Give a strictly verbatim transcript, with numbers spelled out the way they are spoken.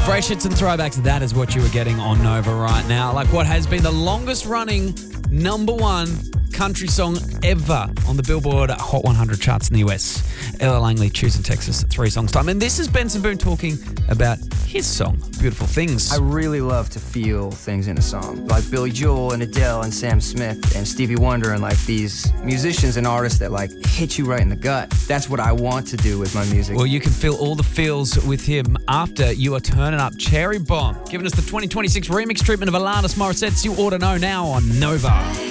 Fresh hits and throwbacks, that is what you are getting on Nova right now. Like what has been the longest running number one country song ever on the Billboard Hot one hundred charts in the U S. Ella Langley, Choosing Texas at three songs time. And this is Benson Boone talking about his song, Beautiful Things. I really love to feel things in a song. Like Billy Joel and Adele and Sam Smith and Stevie Wonder and like these musicians and artists that like hit you right in the gut. That's what I want to do with my music. Well, you can feel all the feels with him after You Are Turning Up. Cherry Bomb, giving us the twenty twenty-six remix treatment of Alanis Morissette's You Oughta Know now on Nova.